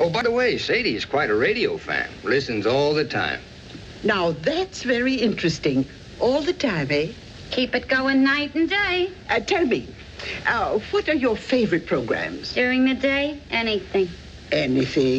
Oh, by the way, Sadie is quite a radio fan. Listens all the time. Now, that's very interesting. All the time, eh? Keep it going night and day. Tell me, what are your favorite programs? During the day, anything. Anything.